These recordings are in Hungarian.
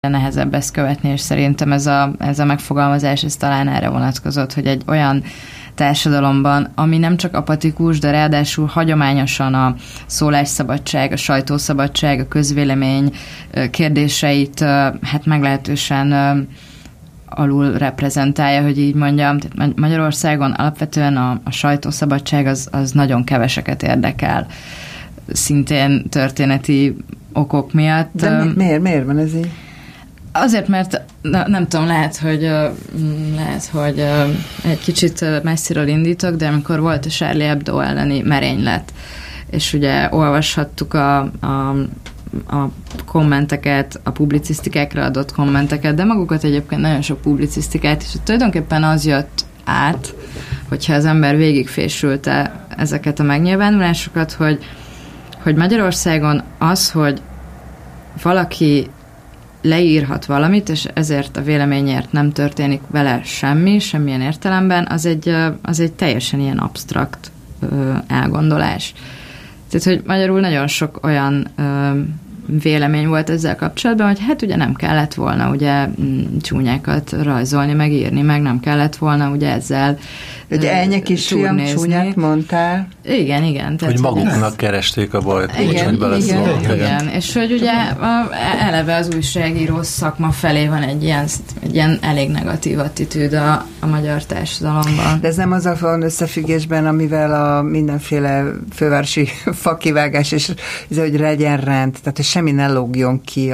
nehezebb ezt követni, és szerintem ez a megfogalmazás, ez talán erre vonatkozott, hogy egy olyan társadalomban, ami nem csak apatikus, de ráadásul hagyományosan a szólásszabadság, a sajtószabadság, a közvélemény kérdéseit hát meglehetősen alul reprezentálja, hogy így mondjam. Tehát Magyarországon alapvetően a sajtószabadság az nagyon keveseket érdekel. Szintén történeti okok miatt. De miért van ez így? Azért, mert nem tudom, lehet, hogy egy kicsit messziről indítok, de amikor volt a Charlie Hebdo elleni merénylet, és ugye olvashattuk a kommenteket, a publicisztikákra adott kommenteket, de magukat egyébként nagyon sok publicisztikát, és tulajdonképpen az jött át, hogyha az ember végigfésülte ezeket a megnyilvánulásokat, hogy Magyarországon az, hogy valaki leírhat valamit, és ezért a véleményért nem történik vele semmilyen értelemben, az egy teljesen ilyen absztrakt elgondolás. Tehát, hogy magyarul nagyon sok olyan vélemény volt ezzel kapcsolatban, hogy hát ugye nem kellett volna ugye csúnyákat rajzolni, meg írni, meg nem kellett volna ugye ezzel hogy ennyi kisfiam csúnyát mondtál. Igen. Tehát, hogy maguknak keresték a bajt, hogy beleszóltak. Igen. És hogy ugye eleve az újságíró szakma felé van egy ilyen elég negatív attitűd a magyar társadalomban. De ez nem az a van összefüggésben, amivel a mindenféle fővárosi fakivágás, és hogy legyen rend, tehát hogy semmi ne lógjon ki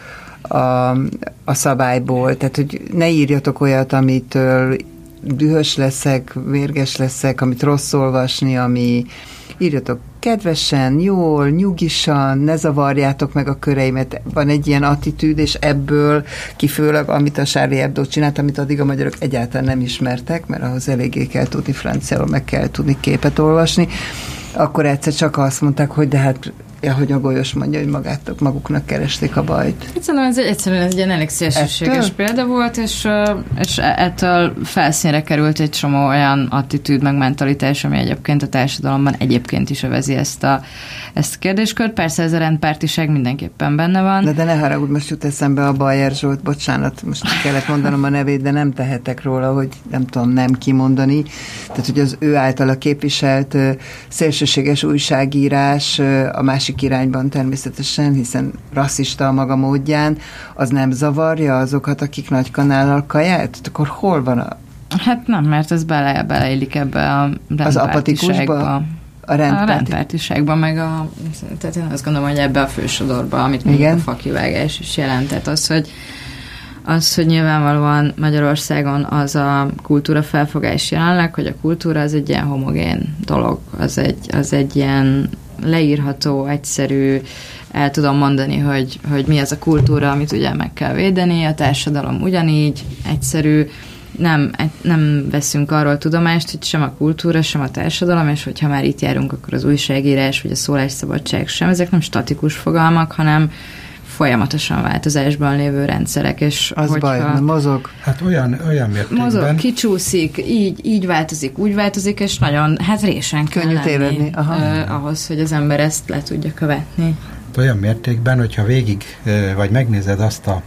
a szabályból, tehát hogy ne írjatok olyat, amitől dühös leszek, vérges leszek, amit rossz olvasni, ami írjatok kedvesen, jól, nyugisan, ne zavarjátok meg a köreimet. Van egy ilyen attitűd, és ebből kifőleg, amit a Charlie Hebdo csinált, amit addig a magyarok egyáltalán nem ismertek, mert ahhoz eléggé kell tudni franciául, meg kell tudni képet olvasni, akkor egyszer csak azt mondták, hogy de hát ahogy a Golyos mondja, hogy maguknak keresték a bajt. Szerintem egyszerűen ez egy ilyen elég szélsőséges példa volt, és ettől felszínre került egy csomó olyan attitűd, meg mentalitás, ami egyébként a társadalomban egyébként is övezi ezt a kérdéskört. Persze ez a rendpártiság mindenképpen benne van. De ne haragudj, most jut eszembe a Bajer Zsolt, bocsánat, most kellett mondanom a nevét, de nem tehetek róla, hogy nem tudom nem kimondani. Tehát, hogy az ő általa képviselt szélsőséges újságírás a másik irányban természetesen, hiszen rasszista a maga módján, az nem zavarja azokat, akik nagy kanállal kaját? Akkor hol van a... Hát nem, mert ez beleillik ebbe a rendpártiságba. A rendpártiságban, meg tehát én azt gondolom, hogy ebbe a fősodorba, amit még a fakivágás is jelentett, az, hogy nyilvánvalóan Magyarországon az a kultúra felfogás jelenleg, hogy a kultúra az egy ilyen homogén dolog, az egy ilyen leírható, egyszerű, el tudom mondani, hogy mi az a kultúra, amit ugye meg kell védeni, a társadalom ugyanígy, egyszerű, nem veszünk arról tudomást, hogy sem a kultúra, sem a társadalom, és hogyha már itt járunk, akkor az újságírás, vagy a szólásszabadság sem, ezek nem statikus fogalmak, hanem folyamatosan változásban lévő rendszerek, és az baj, mozog. Hát olyan mértékben. Mozog, kicsúszik, így változik, úgy változik, és nagyon, hát résen kell lenni ahhoz, hogy az ember ezt le tudja követni. Olyan mértékben, hogyha végig, vagy megnézed azt a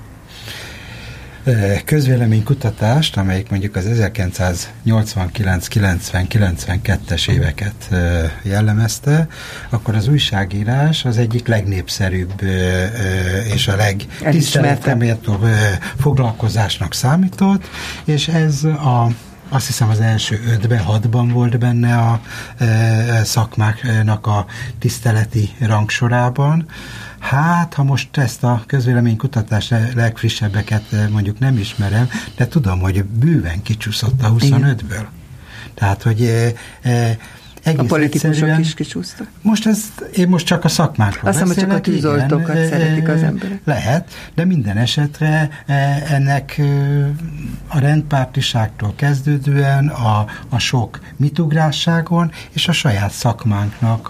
közvéleménykutatást, amelyik mondjuk az 1989-90-92-es éveket jellemezte, akkor az újságírás az egyik legnépszerűbb és a legtiszteleteméltóbb foglalkozásnak számított, és ez azt hiszem az első 5-ben, 6-ban volt benne a szakmáknak a tiszteleti rangsorában. Hát, ha most ezt a közvéleménykutatás legfrissebbeket mondjuk nem ismerem, de tudom, hogy bőven kicsúszott a 25-ből. Tehát, hogy a politikusok is kicsúsztak? Én most csak a szakmákról beszélek. Azt hiszem, hogy csak a tűzoltókat szeretik az emberek. Lehet, de minden esetre ennek a rendpártiságtól kezdődően a sok mitugrásságon és a saját szakmánknak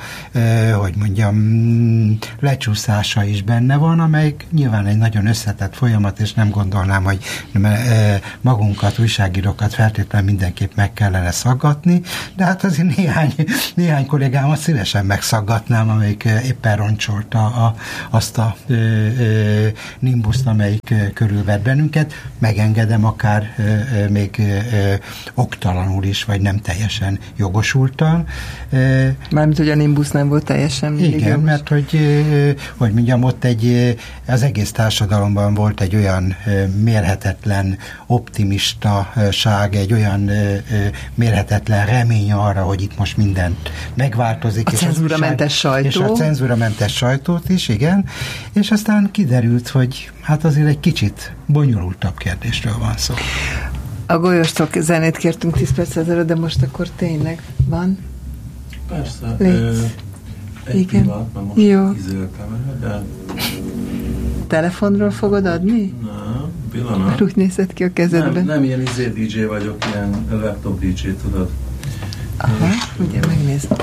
lecsúszása is benne van, amelyik nyilván egy nagyon összetett folyamat, és nem gondolnám, hogy magunkat, újságírókat feltétlenül mindenképp meg kellene szaggatni, de hát azért néhány kollégámat szívesen megszaggatnám, amelyik éppen roncsolta azt a nimbuszt, amelyik körülvett bennünket. Megengedem akár még oktalanul is, vagy nem teljesen jogosultan. Mármint, hogy a nimbus nem volt teljesen igen, jogos. Mert hogy mondjam, ott az egész társadalomban volt egy olyan mérhetetlen optimistaság, egy olyan mérhetetlen remény arra, hogy itt most mindent megváltozik. A cenzúramentes sajtó. És a cenzúramentes sajtót is, igen. És aztán kiderült, hogy hát azért egy kicsit bonyolultabb kérdésről van szó. A Golyóstól zenét kértünk 10 perc ezelőtt, de most akkor tényleg van? Persze. Egy pillanat, mert most izéltem, de... Telefonról fogod adni? Nem, pillanat. Úgy nézett ki a kezedben. Nem ilyen DJ vagyok, ilyen laptop DJ, tudod. Aha, ugye megnézem.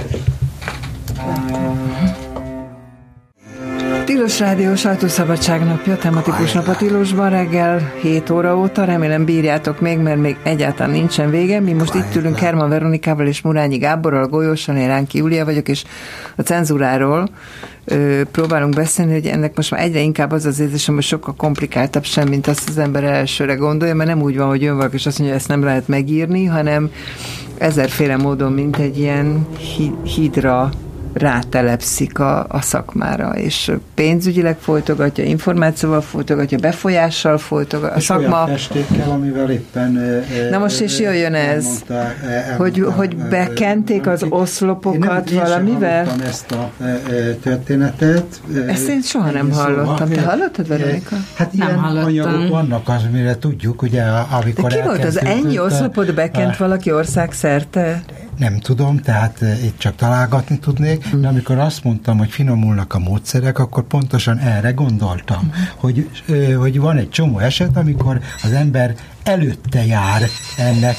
Tilos Rádió sajtószabadság napja, tematikus nap a Tilosban reggel 7 óra óta. Remélem bírjátok még, mert még egyáltalán nincsen vége. Mi most itt ülünk Herman Veronikával és Murányi Gáborral, a Golyóson, én Ránki Júlia vagyok, és a cenzúráról próbálunk beszélni, hogy ennek most már egyre inkább az az érzésem, hogy sokkal komplikáltabb sem, mint azt az ember elsőre gondolja, mert nem úgy van, hogy jön valaki, és azt mondja, hogy ezt nem lehet megírni, hanem ezerféle módon, mint egy ilyen hídra rátelepszik a szakmára, és pénzügyileg folytogatja, információval folytogatja, befolyással folytogatja. A szakma... olyan festékkel, amivel éppen... Na most is jöjjön ez, hogy bekenték az oszlopokat valamivel? Én sem ezt a történetet. Ezt én soha nem hallottam. Te hallottad, Veronika? Hát ilyen anyagok vannak, az, amire tudjuk, ugye, amikor... De ki volt az ennyi oszlopot bekent valaki országszerte? Nem tudom, tehát itt csak találgatni tudnék, de amikor azt mondtam, hogy finomulnak a módszerek, akkor pontosan erre gondoltam, hogy van egy csomó eset, amikor az ember előtte jár ennek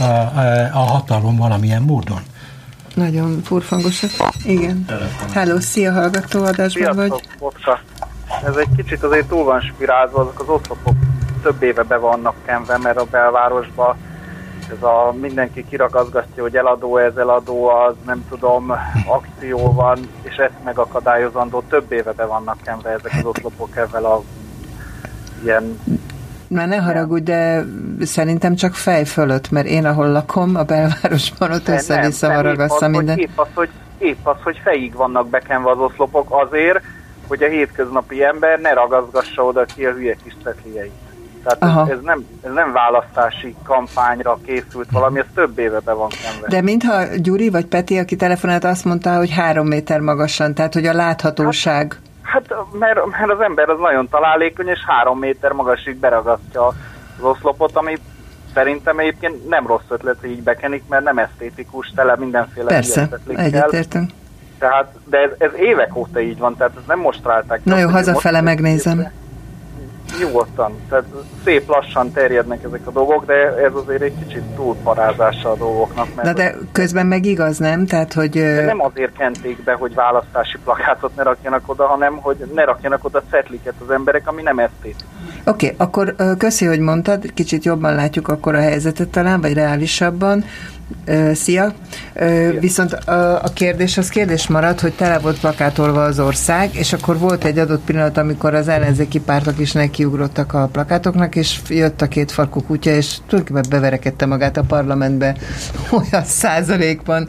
a hatalom valamilyen módon. Nagyon furfangosak. Igen. Hello, szia, hallgató adásban vagy. Bocsa. Ez egy kicsit azért túl van spirálva, azok az oszlopok több éve be vannak kenve, mert a belvárosban ez mindenki kirakazgatja, hogy eladó ez, eladó az, nem tudom, akció van, és ezt megakadályozandó több éve be vannak kenve ezek az oszlopok ezzel a ilyen... Már ne haragudj, de szerintem csak fej fölött, mert én, ahol lakom, a belvárosban, ott össze-vissza van ragasztva minden. Épp az, hogy fejig vannak bekenve az oszlopok azért, hogy a hétköznapi ember ne ragazgassa oda ki a hülye kis cetlieit. Tehát ez nem választási kampányra készült valami, ez több éve be van kenve. De mintha Gyuri vagy Peti, aki telefonált, azt mondta, hogy 3 méter magasan, tehát hogy a láthatóság... Hát mert az ember az nagyon találékony, és 3 méter magasig beragasztja az oszlopot, ami szerintem egyébként nem rossz ötlet, hogy így bekenik, mert nem esztétikus, tele mindenféle... Persze, egyetértünk. Tehát, de ez évek óta így van, tehát ezt nem most találták. Na jó, hazafele megnézem. Nyugodtan, tehát szép lassan terjednek ezek a dolgok, de ez azért egy kicsit túlparázása a dolgoknak. Mert de közben meg igaz, nem? Tehát, hogy... De nem azért kenték be, hogy választási plakátot ne rakjanak oda, hanem hogy ne rakjanak oda cetliket az emberek, ami nem esztétikus. Oké, akkor köszi, hogy mondtad, kicsit jobban látjuk akkor a helyzetet talán, vagy reálisabban. Szia! Viszont a kérdés az kérdés maradt, hogy tele volt plakátolva az ország, és akkor volt egy adott pillanat, amikor az ellenzéki pártok is nekiugrottak a plakátoknak, és jött a két farkú kutya, és tulajdonképpen beverekedte magát a parlamentbe olyan százalékban,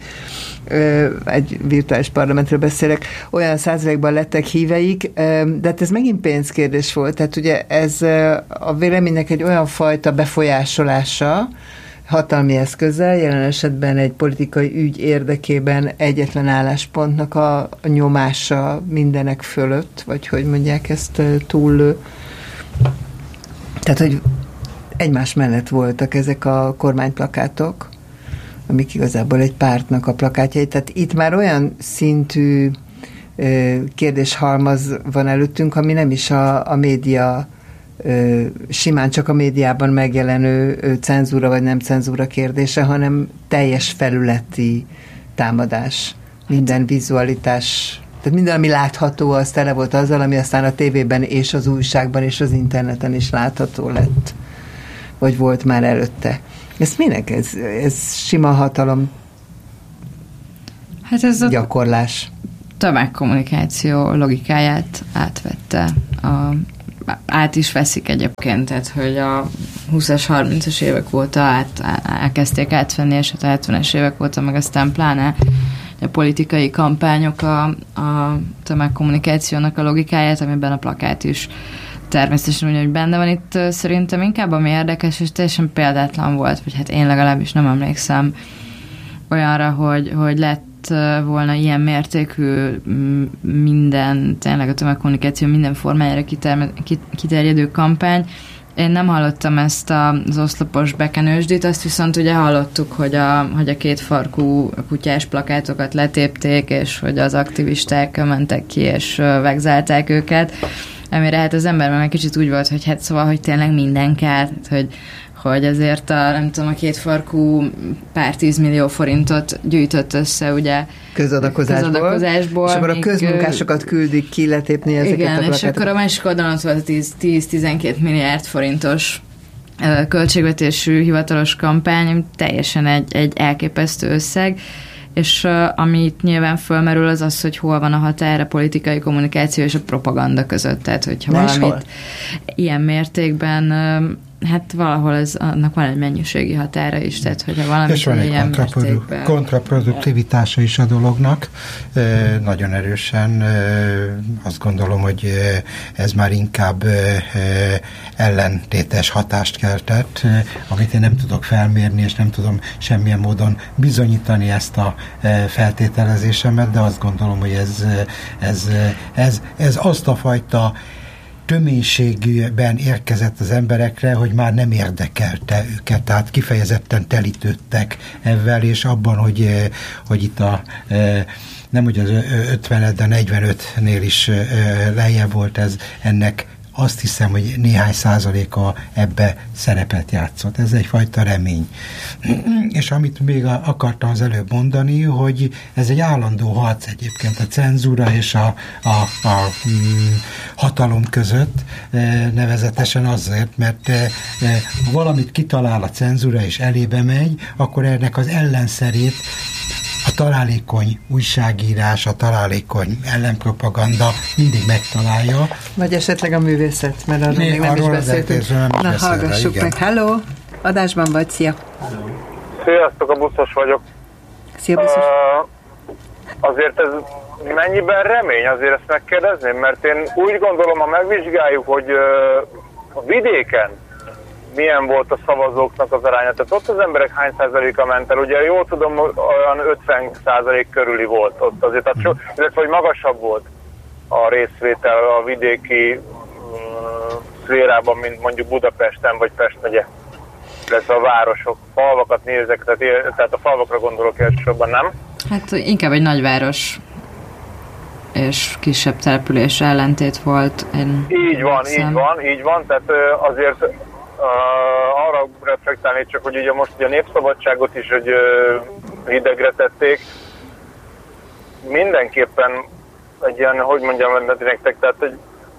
egy virtuális parlamentről beszélek, olyan százalékban lettek híveik, de hát ez megint pénzkérdés volt, tehát ugye ez a véleménynek egy olyan fajta befolyásolása, hatalmi eszközzel, jelen esetben egy politikai ügy érdekében egyetlen álláspontnak a nyomása mindenek fölött, vagy hogy mondják ezt túl. Tehát, hogy egymás mellett voltak ezek a kormányplakátok, amik igazából egy pártnak a plakátjai. Tehát itt már olyan szintű kérdéshalmaz van előttünk, ami nem is a média simán csak a médiában megjelenő cenzúra vagy nem cenzúra kérdése, hanem teljes felületi támadás. Minden vizualitás, tehát minden, ami látható, az tele volt azzal, ami aztán a tévében és az újságban és az interneten is látható lett, vagy volt már előtte. Ez minek? Ez sima hatalom hát ez a gyakorlás. Tömegkommunikáció logikáját átvette. Át is veszik egyébként, tehát hogy a 20-as, 30-as évek óta elkezdték átvenni, és a 70-es évek óta meg aztán pláne a politikai kampányok a tömegkommunikációnak a logikáját, amiben a plakát is természetesen úgy, hogy benne van. Itt szerintem inkább ami érdekes, és teljesen példátlan volt, vagy hát én legalábbis nem emlékszem olyanra, hogy lett volna ilyen mértékű minden, tényleg a tömegkommunikáció minden formájára kiterjedő kampány. Én nem hallottam ezt az oszlopos bekenősdit, azt viszont ugye hallottuk, hogy a kétfarkú kutyás plakátokat letépték, és hogy az aktivisták mentek ki, és vegzálták őket, amire hát az emberben egy kicsit úgy volt, hogy hát szóval, hogy tényleg minden kell, hogy ezért nem tudom, a kétfarkú pár 10 millió forintot gyűjtött össze, ugye közadakozásból. És akkor a közmunkásokat küldik ki letépni ezeket a plakátokat. Igen, és akkor a másik oldalon volt a 10-12 milliárd forintos költségvetésű hivatalos kampány, teljesen egy elképesztő összeg, és amit nyilván fölmerül az, hogy hol van a határ a politikai kommunikáció és a propaganda között. Tehát, hogyha valamit ilyen mértékben, hát valahol annak van egy mennyiségi határa is, tehát hogyha valamit és van egy kontraproduktivitása is a dolognak. Nagyon erősen azt gondolom, hogy ez már inkább ellentétes hatást keltett, amit én nem tudok felmérni, és nem tudom semmilyen módon bizonyítani ezt a feltételezésemet, de azt gondolom, hogy ez azt a fajta töménységben érkezett az emberekre, hogy már nem érdekelte őket, tehát kifejezetten telítődtek ezzel, és abban, hogy itt nem hogy az 50, de 45-nél is lejjebb volt ez, ennek azt hiszem, hogy néhány százaléka ebbe szerepet játszott. Ez egyfajta remény. És amit még akartam az előbb mondani, hogy ez egy állandó harc egyébként a cenzúra és a hatalom között, nevezetesen azért, mert ha valamit kitalál a cenzúra és elébe megy, akkor ennek az ellenszerét a találékony újságírás, a találékony ellenpropaganda mindig megtalálja. Vagy esetleg a művészet, mert arról még nem is beszéltünk. Na, hallgassuk meg. Hello! Adásban vagy, szia! Sziasztok, a buszos vagyok. Szia, buszos. Azért ez mennyiben remény? Azért ezt megkérdezném, mert én úgy gondolom, ha megvizsgáljuk, hogy a vidéken milyen volt a szavazóknak az aránya. Tehát ott az emberek hány százaléka ment el? Ugye jól tudom, olyan 50% körüli volt ott azért, illetve hogy magasabb volt a részvétel a vidéki szférában, mint mondjuk Budapesten vagy Pest megye, illetve a városok. Falvakat nézek, tehát a falvakra gondolok elsősorban, nem? Hát inkább egy nagyváros és kisebb település ellentét volt. Így van, tehát azért arra reflektálni csak, hogy ugye most ugye a népszabadságot is hogy hidegre tették. Mindenképpen egy ilyen, hogy mondjam nektek, tehát hogy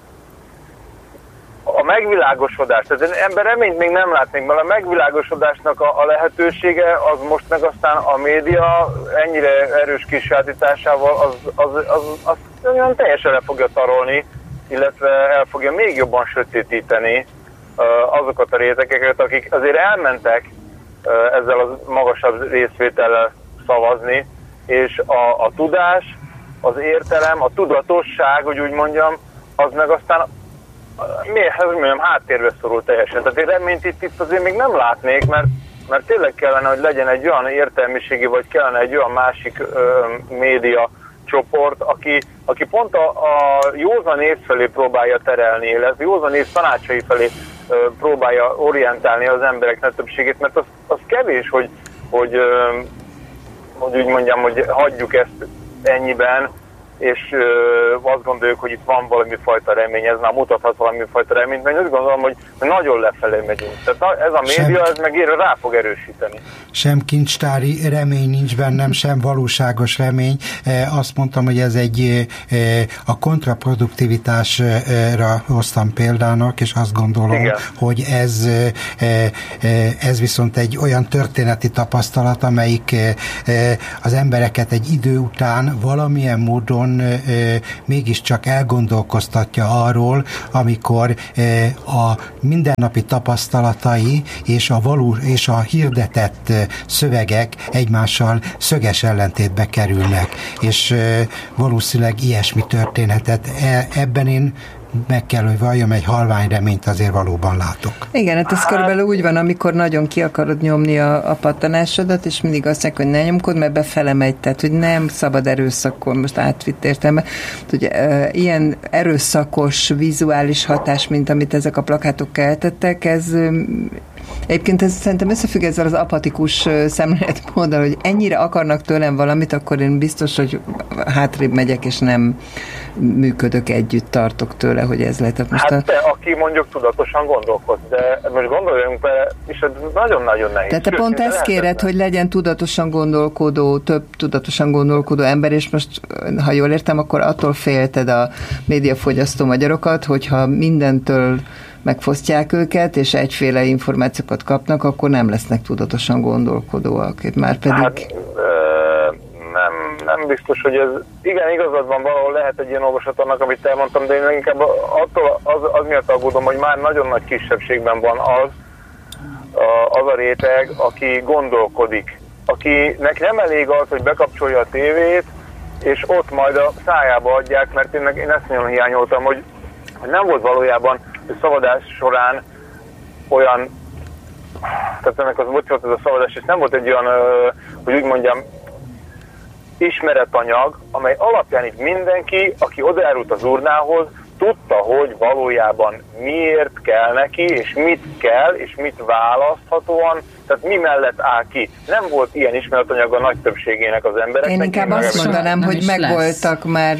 a megvilágosodás, tehát az ember reményt még nem látnék, mert a megvilágosodásnak a lehetősége az most meg aztán a média ennyire erős kisátításával az teljesen le fogja tarolni, illetve el fogja még jobban sötétíteni azokat a rétegeket, akik azért elmentek ezzel a magasabb részvétellel szavazni, és a tudás, az értelem, a tudatosság, hogy úgy mondjam, az meg aztán háttérbe szorul teljesen. Tehát én reményt itt azért még nem látnék, mert tényleg kellene, hogy legyen egy olyan értelmiségi, vagy kellene egy olyan másik média csoport, aki pont a józan ész felé próbálja terelni, illetve józan ész tanácsai felé próbálja orientálni az emberek nagy többségét, mert az kevés, hogy úgy mondjam, hogy hagyjuk ezt ennyiben, és azt gondoljuk, hogy itt van valami fajta remény, ez már mutathat valami fajta reményt, mert azt gondolom, hogy nagyon lefelé megyünk. Tehát ez a média, ez meg rá fog erősíteni. Sem kincstári remény nincs bennem, sem valóságos remény. Azt mondtam, hogy ez a kontraproduktivitásra hoztam példának, és azt gondolom, igen, hogy ez viszont egy olyan történeti tapasztalat, amelyik az embereket egy idő után valamilyen módon mégiscsak elgondolkoztatja arról, amikor a mindennapi tapasztalatai és a hirdetett szövegek egymással szöges ellentétbe kerülnek, és valószínűleg ilyesmi történetet ebben én meg kell, hogy valljam, egy halvány reményt azért valóban látok. Igen, hát ez körülbelül úgy van, amikor nagyon ki akarod nyomni a pattanásodat, és mindig azt mondják, hogy ne nyomkod, mert befele megy, tehát hogy nem szabad erőszakkor, most átvitt értelme, hogy ilyen erőszakos vizuális hatás, mint amit ezek a plakátok keltettek, ez egyébként ez szerintem összefügg ezzel az apatikus szemléletmóddal, hogy ennyire akarnak tőlem valamit, akkor én biztos, hogy hátrébb megyek, és nem működök együtt, tartok tőle, hogy ez lehet. Most hát te, aki mondjuk tudatosan gondolkod, de most gondoljunk be, és ez nagyon-nagyon nehéz. Tehát te pont ezt kéred, hogy legyen tudatosan gondolkodó, több tudatosan gondolkodó ember, és most, ha jól értem, akkor attól félted a médiafogyasztó magyarokat, hogyha mindentől megfosztják őket, és egyféle információkat kapnak, akkor nem lesznek tudatosan gondolkodóak. Már pedig... Hát, nem biztos, hogy ez... Igen, igazad van, valahol lehet egy ilyen olvasat annak, amit elmondtam, de én inkább attól az miatt aggódom, hogy már nagyon nagy kisebbségben van az a réteg, aki gondolkodik. Akinek nem elég az, hogy bekapcsolja a tévét, és ott majd a szájába adják, mert én ezt nagyon hiányoltam, hogy nem volt valójában szavazás során olyan, tehát ennek az bocsánat, ez a szavazás, és nem volt egy olyan, hogy úgy mondjam, ismeretanyag, amely alapján itt mindenki, aki odaárult az urnához, tudta, hogy valójában miért kell neki, és mit kell, és mit választhatóan, tehát mi mellett áll ki. Nem volt ilyen ismeretanyag a nagy többségének az embereknek. Én inkább azt mondanám, hogy megvoltak már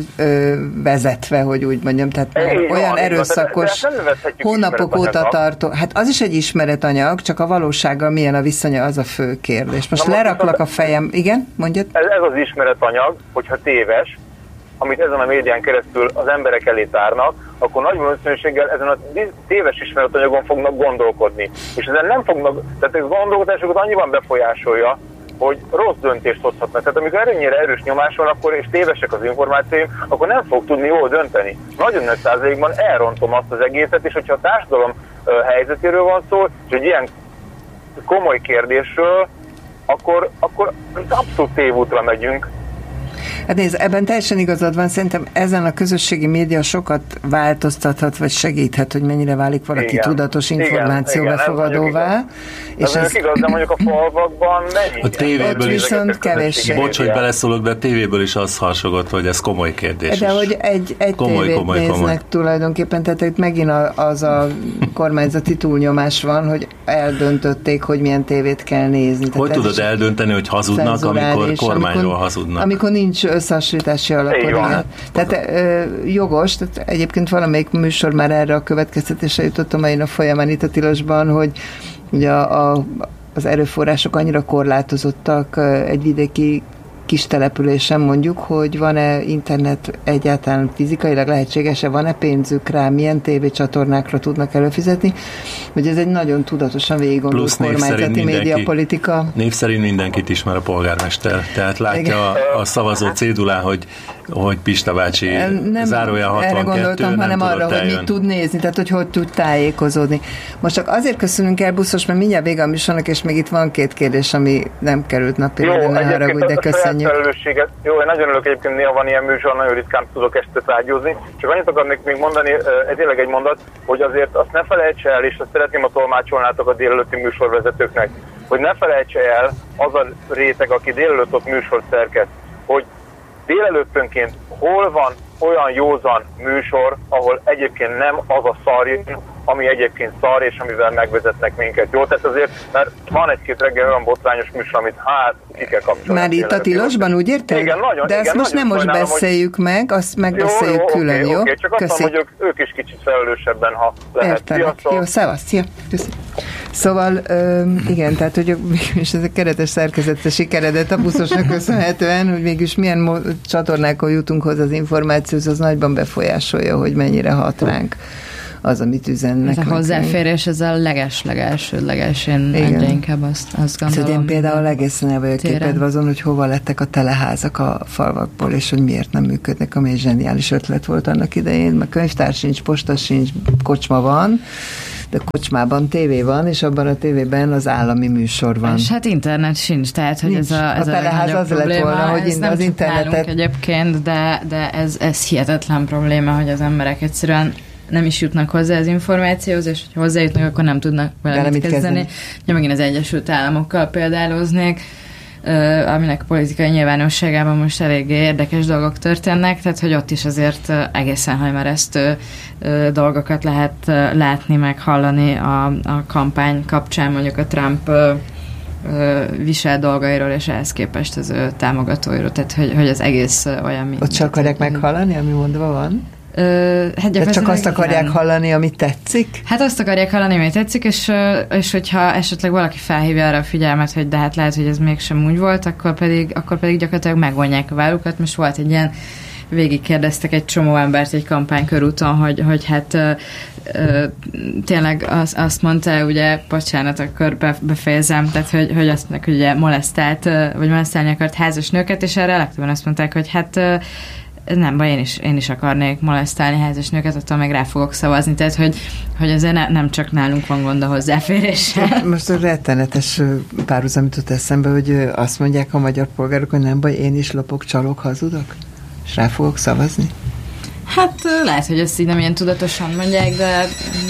vezetve, hogy úgy mondjam, tehát olyan erőszakos, hónapok óta tartó. Hát az is egy ismeretanyag, csak a valósággal milyen a viszonya, az a fő kérdés. Most leraklak a fejem. Igen, mondjad? Ez az ismeretanyag, hogyha téves, amit ezen a médián keresztül az emberek elé tárnak, akkor nagy valószínűséggel ezen a téves ismeretanyagon fognak gondolkodni. És ezen nem fognak, tehát ez gondolkodásokat annyiban befolyásolja, hogy rossz döntést hozhatnak. Tehát amikor ennyire erős nyomás van, akkor, és tévesek az információim, akkor nem fog tudni jól dönteni. Nagyon nagy százalékban elrontom azt az egészet, és hogyha a társadalom helyzetéről van szó, és egy ilyen komoly kérdésről, akkor abszolút tévútra megyünk. Hát nézd, ebben teljesen igazad van, szerintem ezen a közösségi média sokat változtathat, vagy segíthet, hogy mennyire válik valaki tudatos információ befogadóvá. És ez igaz, de mondjuk a falvakban mennyi? A tévéből is, viszont kevéssé. Bocs, hogy beleszólok, de a tévéből is az harsogott, hogy ez komoly kérdés. De hogy egy tévét néznek tulajdonképpen, tehát itt megint az a kormányzati túlnyomás van, hogy eldöntötték, hogy milyen tévét kell nézni. Hogy tudod eldönteni, hogy hazudnak, amikor kormányról hazudnak? Amikor nincs összehasonlítási alapod. Tehát jogos, tehát egyébként valamelyik műsor már erre a következtetésre jutottam én a folyamán itt a Tilosban, hogy ugye az erőforrások annyira korlátozottak egy vidéki kis településen mondjuk, hogy van-e internet egyáltalán fizikailag lehetséges-e, van-e pénzük rá, milyen tévécsatornákra tudnak előfizetni, hogy ez egy nagyon tudatosan végiggondolt kormányzati médiapolitika. Név szerint mindenkit ismer a polgármester, tehát látja a szavazó cédulán, hogy Pista bácsi zárójel 62, erre gondoltam, hanem arra, hogy mit tud nézni, tehát hogy tud tájékozódni. Most csak azért köszönünk el, Buszos, mert mindjárt vége a műsornak, és még itt van 2 kérdés, ami nem került napirendre, ne haragudj, de köszönjük. Jó, én nagyon örülök, egyébként néha van ilyen műsor, nagyon ritkán tudok este tárgyozni. Csak annyit akarnék még mondani, ez tényleg egy mondat, hogy azért azt ne felejtse el, és azt szeretném, a tolmácsolnátok a délelőtti műsorvezetőknek, hogy ne felejtse el az a réteg, aki délelőtt ott műsort szerkeszt, hogy délelőttönként hol van olyan józan műsor, ahol egyébként nem az a szar, ami egyébként szar, és amivel megvezetnek minket. Jó, tehát azért, mert van egy-két reggel olyan botrányos műsor, amit ki kell kapcsolni. Már itt a tilosban, úgy érted? Igen, nagyon. De ezt most nem most beszéljük meg, azt megbeszéljük külön, jó? Oké, csak azt mondom, hogy ők is kicsit felelősebben, ha lehet. Értelek. Jó, szevasz, szia. Szóval, igen, tehát, hogy és ez a keretes szerkezete sikeredett a buszosnak köszönhetően, hogy mégis milyen csatornákon jutunk hozzá az információhoz, az nagyban befolyásolja, hogy mennyire hat ránk az, amit üzennek. Ez a hozzáférés, ez a leges-elsődleges, én egyre inkább azt gondolom. Én például egészen el vagyok képedve azon, hogy hova lettek a teleházak a falvakból, és hogy miért nem működnek, ami egy zseniális ötlet volt annak idején, mert könyvtár sincs, posta sincs, kocsma van, de kocsmában tévé van, és abban a tévében az állami műsor van. És hát internet sincs, tehát hogy nincs. ez a teleház az lett volna, hogy ez nem az internetet... egyébként, de ez hihetetlen probléma, hogy az emberek egyszerűen nem is jutnak hozzá az információhoz, és hogy hozzájutnak, akkor nem tudnak vele mit kezdeni. Ja, megint az Egyesült Államokkal példáloznék, aminek a politikai nyilvánosságában most eléggé érdekes dolgok történnek, tehát hogy ott is azért egészen hajmeresztő dolgokat lehet látni, meg hallani a kampány kapcsán, mondjuk a Trump visel dolgairól, és ehhez képest az ő támogatóiról, tehát hogy az egész olyan... Ott csak akarják meghallani, ami mondva van? Hát de csak azt akarják hallani, amit tetszik? Hát azt akarják hallani, amit tetszik, és hogyha esetleg valaki felhívja arra a figyelmet, hogy de hát lehet, hogy ez mégsem úgy volt, akkor pedig gyakorlatilag megvonják a vállukat. Most volt egy ilyen, végigkérdeztek egy csomó embert egy kampánykörúton, hogy hát tényleg azt mondta, ugye, bocsánat, akkor befejezem, tehát hogy azt mondják, hogy ugye molesztálni akart házas nőket, és erre legtöbben azt mondták, hogy hát nem baj, én is akarnék molesztálni házas nőket, attól meg rá fogok szavazni, tehát hogy azért nem csak nálunk van gond a hozzáféréssel. Most a rettenetes párhuzam jutott eszembe, hogy azt mondják a magyar polgárok, hogy nem baj, én is lopok, csalok, hazudok, és rá fogok szavazni. Hát lehet, hogy ezt így nem ilyen tudatosan mondják, de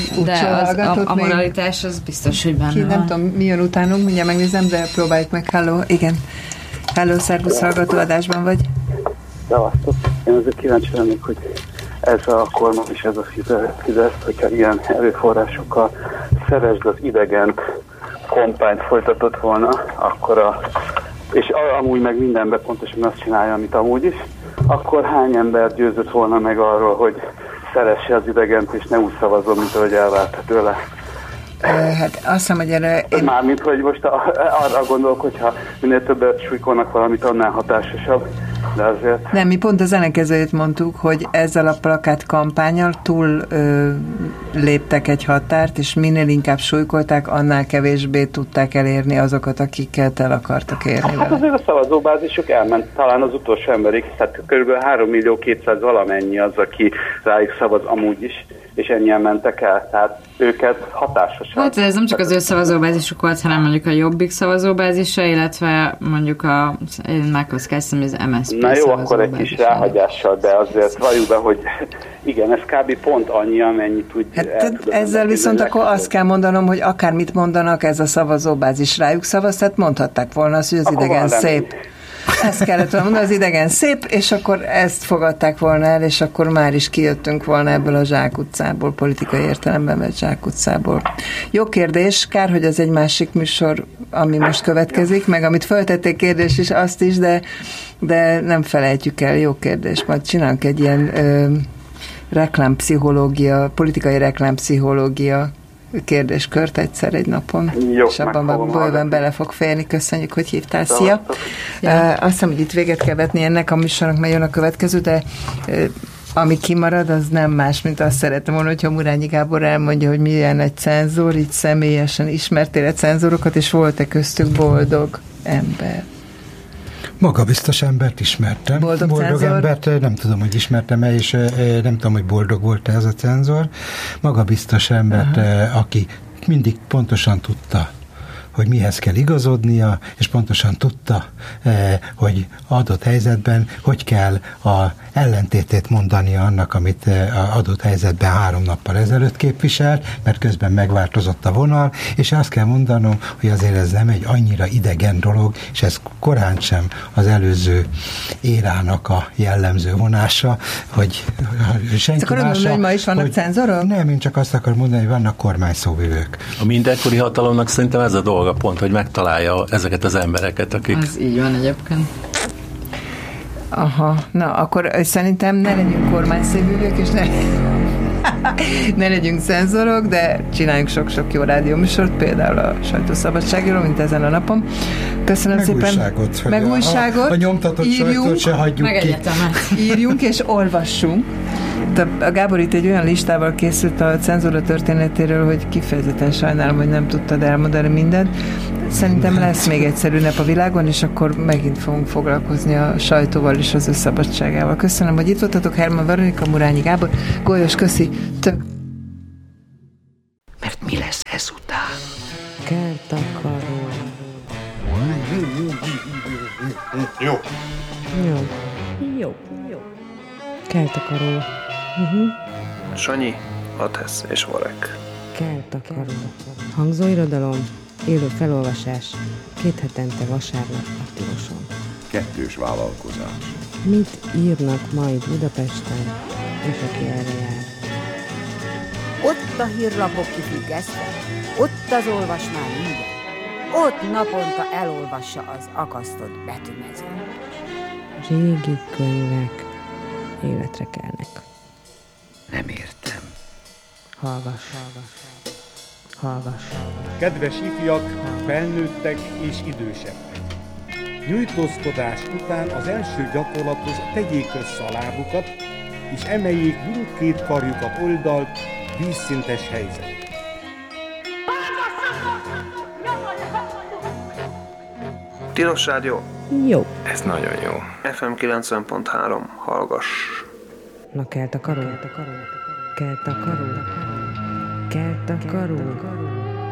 a moralitás az biztos, hogy benne van. Nem tudom, mi jön utánunk, mindjárt megnézem, de próbáljuk meg. Halló, igen. Halló, szervusz, hallgatóadásban vagy? Szevasztok. Én azért kíváncsi lennék, hogy ez a kormány és ez a Fidesz, hogyha ilyen erőforrásokkal szeresd az idegent kampányt folytatott volna, akkor és amúgy meg mindenben pontosan azt csinálja, amit amúgy is, akkor hány ember győzött volna meg arról, hogy szeresse az idegent, és ne úgy szavazom, mint ahogy elvárta tőle? Hát azt hiszem, hogy erre... Mármint, hogy most arra gondolok, hogyha minél többet súlykolnak valamit, annál hatásosabb. De azért... Nem, mi pont az ellenkezőjét mondtuk, hogy ezzel a plakát kampánnyal túl léptek egy határt, és minél inkább súlykolták, annál kevésbé tudták elérni azokat, akiket el akartak érni. Hát azért a szavazóbázisuk elment, talán az utolsó emberig, tehát kb. 3.200.000 valamennyi az, aki rájuk szavaz amúgy is, és ennyien mentek el, tehát őket hatásosan. Hát ez nem csak az ő szavazóbázisuk volt, hanem mondjuk a Jobbik szavazóbázisa, illetve mondjuk én megkockáztam, hogy az MSZP. Na jó, akkor egy kis ráhagyással, de azért valljuk be, hogy igen, ez kb. Pont annyi, amennyit úgy ezzel viszont akkor azt kell mondanom, hogy akármit mondanak, ez a szavazóbázis rájuk szavaz, tehát mondhatták volna azt, hogy az akkor idegen szép. Ezt kellett volna mondani, az idegen szép, és akkor ezt fogadták volna el, és akkor már is kijöttünk volna ebből a zsákutcából, politikai értelemben vett zsákutcából. Jó kérdés, kár, hogy ez egy másik műsor, ami most következik, meg amit föltették kérdés is, azt is, de nem felejtjük el, jó kérdés. Majd csinálunk egy ilyen reklámpszichológia, politikai reklámpszichológia kérdéskört egyszer egy napon, jó, és abban bőven bele fog férni. Köszönjük, hogy hívtál. Szia! Azt hiszem, hogy itt véget kell vetni ennek a műsornak, mert jön a következő, de ami kimarad, az nem más, mint azt szeretem volna, hogyha Murányi Gábor elmondja, hogy milyen egy cenzor, így személyesen ismertél egy cenzorokat, és volt-e köztük boldog ember? Magabiztos embert ismertem. Boldog embert nem tudom, hogy ismertem-e, és nem tudom, hogy boldog volt-e ez a cenzor. Magabiztos embert, aki mindig pontosan tudta, hogy mihez kell igazodnia, és pontosan tudta, hogy adott helyzetben hogy kell a ellentétét mondania annak, amit adott helyzetben 3 nappal ezelőtt képviselt, mert közben megváltozott a vonal, és azt kell mondanom, hogy azért ez nem egy annyira idegen dolog, és ez korán sem az előző érának a jellemző vonása, hogy senki akarod mondani, hogy ma is vannak cenzorok? Nem, én csak azt akarom mondani, hogy vannak kormányszóvivők. A mindenkori hatalomnak szerintem ez a dolga pont, hogy megtalálja ezeket az embereket, akik... Ez így van egyébként. Aha, na akkor szerintem ne legyünk kormányszóvivők, és ne legyünk cenzorok, de csináljunk sok-sok jó rádióműsort, például a sajtószabadságról, mint ezen a napon. Köszönöm meg szépen. Újságot, meg újságot. A nyomtatott sajtót se hagyjuk meg ki. Egyetemet. Írjunk és olvassunk. A Gábor itt egy olyan listával készült a cenzúra történetéről, hogy kifejezetten sajnálom, hogy nem tudtad elmondani mindent. Szerintem lesz még egyszerű nap a világon, és akkor megint fogunk foglalkozni a sajtóval és az ő szabadságával. Köszönöm, hogy itt voltatok. Herman Veronika, Murányi Gábor. Golyos, köszi. Mert mi lesz ezután? Kertakaró. Jó. Jó. Jó. Jó. Kertakaró. Sanyi, Atesz és Varek. Kertakaró. Hangzóirodalom, élő felolvasás, 2 hetente vasárnap a Tiloson. 2 vállalkozás. Mit írnak majd Budapesten, és aki erre jár? Ott a hírlapok kifüggesztve, ott az olvasmány minden. Ott naponta elolvassa az akasztott betűmezőt. Régi könyvek életre kelnek. Nem értem. Hallgass. Kedves ifjak, felnőttek és idősebbek. Nyújtózkodás után az első gyakorlathoz tegyék össze a lábukat, és emeljék mindkét karjukat oldalt, vízszintes helyzet. Tilos Rádió. Jó. Ez nagyon jó. FM 90.3, hallgass. Na Kertakaró. Kertakaró.